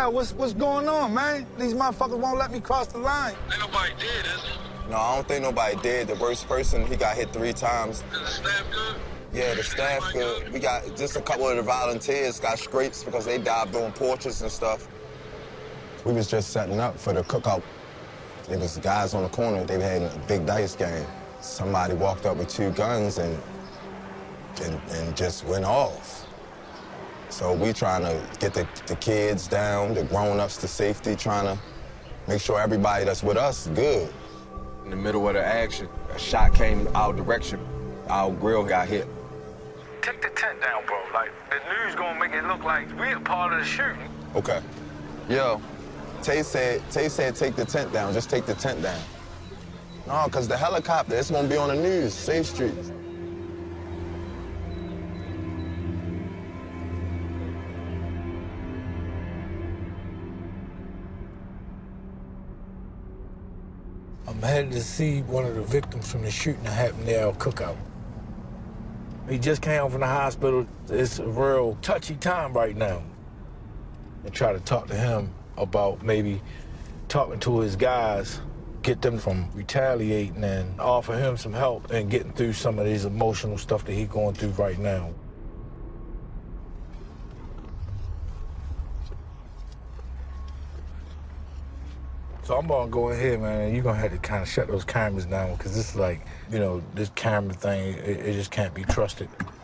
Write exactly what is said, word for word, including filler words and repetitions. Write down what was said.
Al, what's, what's going on, man? These motherfuckers won't let me cross the line. Ain't nobody dead, is it? No, I don't think nobody did. The worst person, he got hit three times. Is the staff good? Yeah, the staff good. We got just a couple of the volunteers got scrapes because they dived on porches and stuff. We was just setting up for the cookout. There was guys on the corner, they had a big dice game. Somebody walked up with two guns and, and, and just went off. So we trying to get the, the kids down, the grown-ups to safety, trying to make sure everybody that's with us is good. In the middle of the action, a shot came our direction. Our grill got hit. Take the tent down, bro. Like, the news gonna make it look like we a part of the shooting. Okay. Yo, Tay said, Tay said take the tent down, just take the tent down. No, because the helicopter, it's gonna be on the news, Safe Street. I'm headed to see one of the victims from the shooting that happened there at Cookout. He just came home from the hospital. It's a real touchy time right now. And try to talk to him about maybe talking to his guys, get them from retaliating and offer him some help and getting through some of these emotional stuff that he's going through right now. So I'm gonna go ahead, man, you're gonna have to kind of shut those cameras down because this is like, you know, this camera thing, it, it just can't be trusted.